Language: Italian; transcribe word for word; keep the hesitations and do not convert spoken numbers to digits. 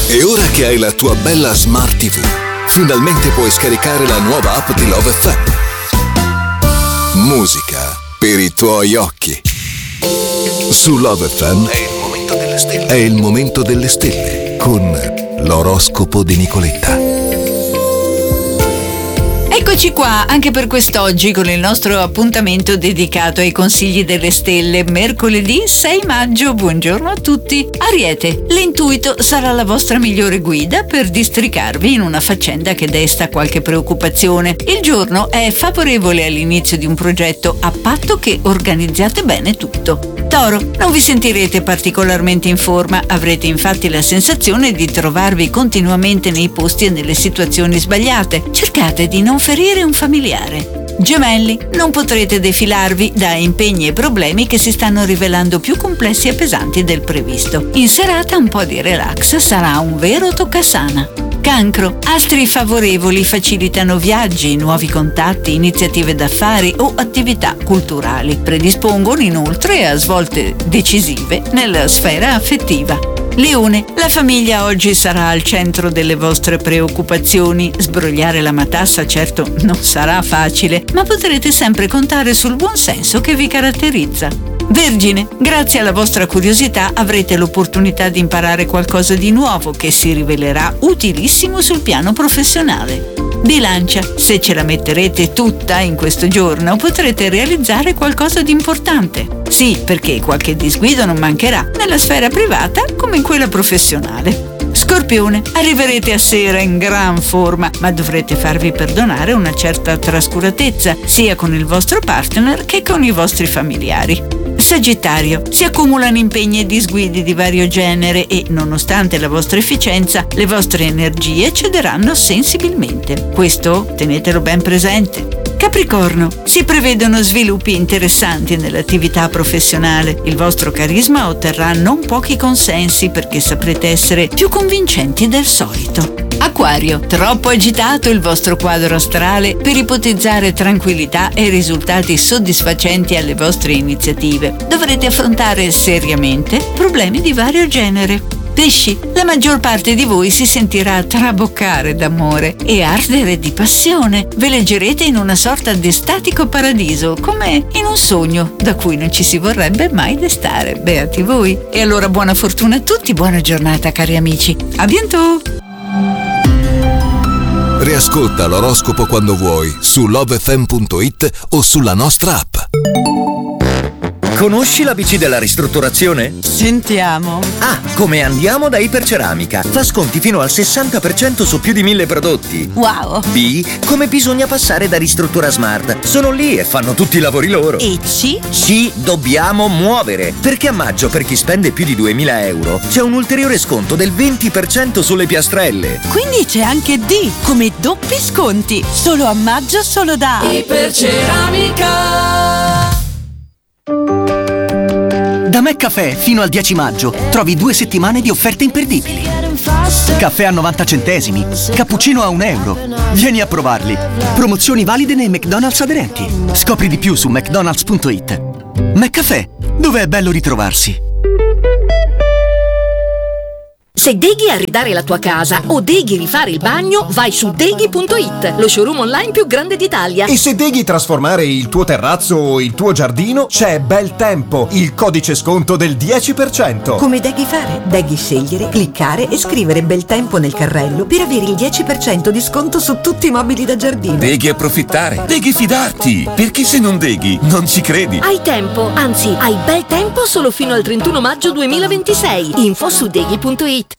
E ora che hai la tua bella Smart ti vu, finalmente puoi scaricare la nuova app di Love effe emme. Musica per i tuoi occhi. Su Love effe emme è il momento delle stelle. È il momento delle stelle con l'oroscopo di Nicoletta. Eccoci qua anche per quest'oggi con il nostro appuntamento dedicato ai consigli delle stelle. Mercoledì sei maggio, buongiorno a tutti. Ariete, l'intuito sarà la vostra migliore guida per districarvi in una faccenda che desta qualche preoccupazione. Il giorno è favorevole all'inizio di un progetto a patto che organizziate bene tutto. Toro, non vi sentirete particolarmente in forma, avrete infatti la sensazione di trovarvi continuamente nei posti e nelle situazioni sbagliate. Cercate di non ferire un familiare. Gemelli, non potrete defilarvi da impegni e problemi che si stanno rivelando più complessi e pesanti del previsto. In serata un po' di relax sarà un vero toccasana. Cancro, astri favorevoli facilitano viaggi, nuovi contatti, iniziative d'affari o attività culturali. Predispongono inoltre a svolte decisive nella sfera affettiva. Leone, la famiglia oggi sarà al centro delle vostre preoccupazioni. Sbrogliare la matassa certo non sarà facile, ma potrete sempre contare sul buon senso che vi caratterizza. Vergine, grazie alla vostra curiosità avrete l'opportunità di imparare qualcosa di nuovo che si rivelerà utilissimo sul piano professionale. Bilancia, se ce la metterete tutta in questo giorno potrete realizzare qualcosa di importante. Sì, perché qualche disguido non mancherà, nella sfera privata come in quella professionale. Scorpione, arriverete a sera in gran forma, ma dovrete farvi perdonare una certa trascuratezza, sia con il vostro partner che con i vostri familiari. Sagittario, si accumulano impegni e disguidi di vario genere e, nonostante la vostra efficienza, le vostre energie cederanno sensibilmente. Questo tenetelo ben presente. Capricorno, si prevedono sviluppi interessanti nell'attività professionale. Il vostro carisma otterrà non pochi consensi perché saprete essere più convincenti del solito. Acquario, troppo agitato il vostro quadro astrale per ipotizzare tranquillità e risultati soddisfacenti alle vostre iniziative. Dovrete affrontare seriamente problemi di vario genere. Pesci, la maggior parte di voi si sentirà traboccare d'amore e ardere di passione. Veleggerete in una sorta di statico paradiso, come in un sogno da cui non ci si vorrebbe mai destare. Beati voi. E allora buona fortuna a tutti, buona giornata cari amici. A bientôt! Riascolta l'oroscopo quando vuoi su love effe emme punto it o sulla nostra app. Conosci l'A B C della ristrutturazione? Sentiamo. A. Come Andiamo da Iperceramica. Fa sconti fino al sessanta per cento su più di mille prodotti. Wow. B. Come bisogna passare da Ristruttura Smart. Sono lì e fanno tutti i lavori loro. E C? C. Dobbiamo muovere. Perché a maggio, per chi spende più di duemila euro, c'è un ulteriore sconto del venti per cento sulle piastrelle. Quindi c'è anche D, come doppi sconti. Solo a maggio, solo da Iperceramica. Da McCaffè fino al dieci maggio trovi due settimane di offerte imperdibili. Caffè a novanta centesimi, cappuccino a un euro. Vieni a provarli. Promozioni valide nei McDonald's aderenti. Scopri di più su mcdonalds punto it. McCaffè, dove è bello ritrovarsi. Se deghi arredare la tua casa o deghi rifare il bagno, vai su deghi punto it, lo showroom online più grande d'Italia. E se deghi trasformare il tuo terrazzo o il tuo giardino, c'è Bel Tempo, il codice sconto del dieci per cento. Come deghi fare? Deghi scegliere, cliccare e scrivere Bel Tempo nel carrello per avere il dieci per cento di sconto su tutti i mobili da giardino. Deghi approfittare, deghi fidarti, perché se non deghi non ci credi. Hai tempo, anzi hai bel tempo solo fino al trentuno maggio duemilaventisei. Info su deghi punto it.